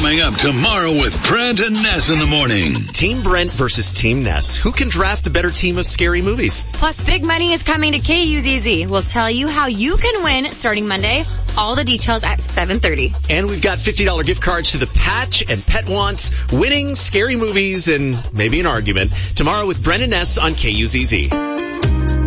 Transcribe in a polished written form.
Coming up tomorrow with Brent and Ness in the morning. Team Brent versus Team Ness. Who can draft the better team of scary movies? Plus, big money is coming to KUZZ. We'll tell you how you can win starting Monday. All the details at 7:30. And we've got $50 gift cards to the Patch and Pet Wants, winning, scary movies, and maybe an argument. Tomorrow with Brent and Ness on KUZZ.